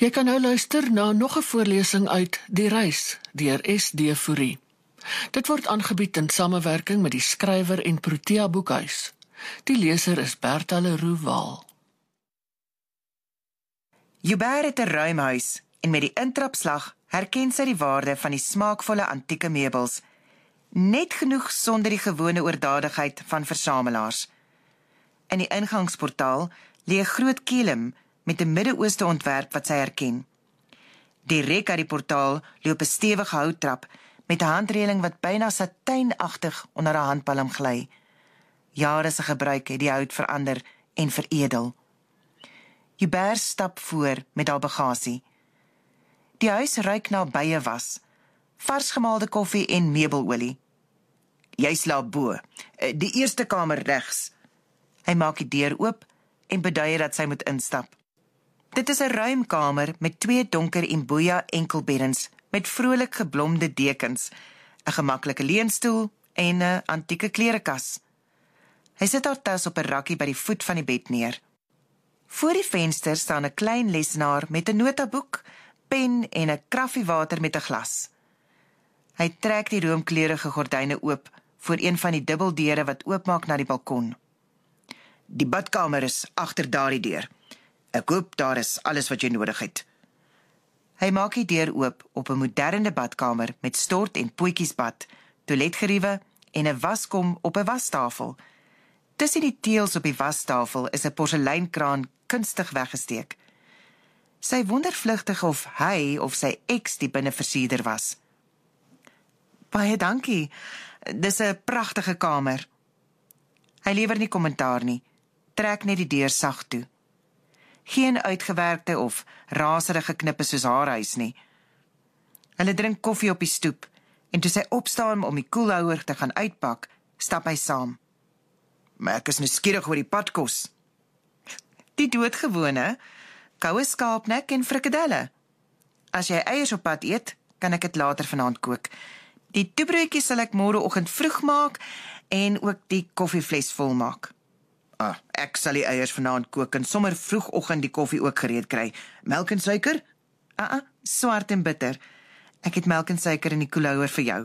Jy kan nou luister na nog 'n voorlesing uit Die Reis deur S.D. Fourie. Dit word aangebied in samewerking met die skrywer en Protea Boekhuis. Die leser is Bertha Leroux Waal. Joubert het 'n ruim huis en met die intrapslag herken sy die waarde van die smaakvolle antieke meubels, net genoeg sonder die gewone oordadigheid van versamelaars. In die ingangsportaal lê 'n groot kelem met 'n Midde-Ooste ontwerp wat sy herken. Direk uit die portaal loop 'n stewige houttrap met 'n handreëling wat byna satijnagtig onder 'n handpalm gly. Jare se gebruik het die hout verander en veredel. Joubert stap voor met haar bagasie. Die huis ruik na byewas, vars gemaalde koffie en meubelolie. Jy slaap bo, die eerste kamer regs. Hy maak die deur oop en beduie dat sy moet instap. Dit is 'n ruim kamer met 2 donker emboeia enkelbeddens met vrolik geblomde dekens, 'n gemaklike leunstoel en 'n antieke klerekas. Hy sit haar tas op 'n rakkie by die voet van die bed neer. Voor die venster staan 'n klein lesenaar met 'n notaboek, pen en 'n kraffiewater met 'n glas. Hy trek die roomkleurige gordyne oop voor een van die dubbeldeure wat oopmaak na die balkon. Die badkamer is agter daardie deur. Ek hoop daar is alles wat jy nodig het. Hy maak die deur oop op 'n moderne badkamer met stort- en potjiesbad, toiletgeriewe en 'n waskom op 'n wastafel. Tussen die teëls op die wastafel is 'n porseleinkraan kunstig weggesteek. Sy wonder vlugtig of hy of sy ex die binneversierder was. Baie dankie, dis 'n pragtige kamer. Hy lewer nie kommentaar nie, trek net die deur sag toe. Geen uitgewerkte of raserige knippe soos haar huis nie. Hulle drink koffie op die stoep, en toe sy opstaan om die koelhouer te gaan uitpak, stap hy saam. Maar ek is nuuskierig oor die padkos. Die doodgewone, koue skaapnek en frikadelle. As jy eiers op pad eet, kan ek dit later vanaand kook. Die toebroodjies sal ek môreoggend vroeg maak en ook die koffievles vol maak. Ek sal die eiers vanaand kook en sommer vroegoggend die koffie ook gereed kry. Melk en suiker? Swart en bitter. Ek het melk en suiker in die koelhouer vir jou.